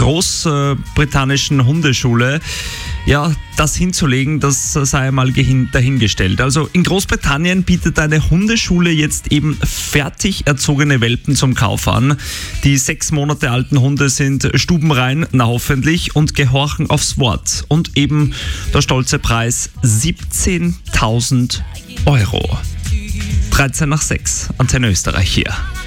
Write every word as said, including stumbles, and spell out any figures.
großbritannischen Hundeschule. Ja, das hinzulegen, das sei einmal dahingestellt. Also in Großbritannien bietet eine Hundeschule jetzt eben fertig erzogene Welpen zum Kauf an. Die sechs Monate alten Hunde sind stubenrein, na hoffentlich, und gehorchen aufs Wort. Und eben der stolze Preis siebzehntausend Euro. dreizehn nach sechs, Antenne Österreich hier.